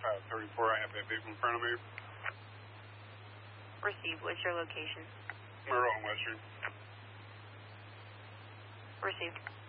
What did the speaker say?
34, I have that vehicle in front of me. Received. What's your location? Myrtle and Western. Received.